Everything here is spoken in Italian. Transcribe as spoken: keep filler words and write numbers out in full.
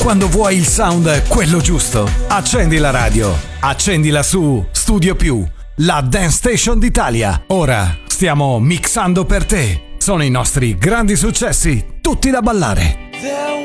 Quando vuoi il sound quello giusto, accendi la radio, accendila su Studio Più, la Dance Station d'Italia. Ora stiamo mixando per te. Sono i nostri grandi successi, tutti da ballare. There